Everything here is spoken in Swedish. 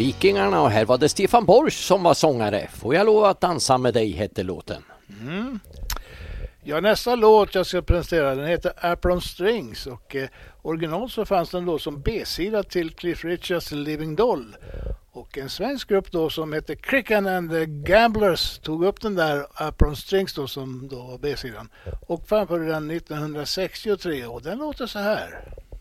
Vikingarna, och här var det Stefan Borsch som var sångare. Får jag lov att dansa med dig, hette låten. Ja, nästa låt jag ska presentera, den heter Apron Strings, och original så fanns den då som B-sida till Cliff Richards Living Doll. Och en svensk grupp då som heter Cricken and the Gamblers tog upp den där Apron Strings då, som då var B-sidan, och framförde den 1963, och den låter så här.